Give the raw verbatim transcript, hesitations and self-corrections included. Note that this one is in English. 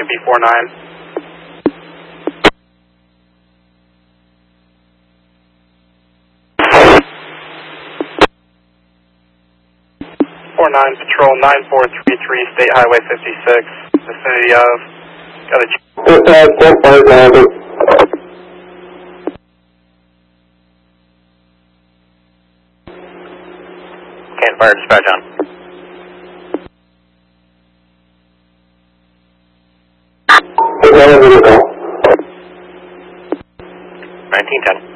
two B four nine. four nine Patrol nine four three three, State Highway fifty-six, vicinity of, got a... Can't fire dispatch on. nineteen ten.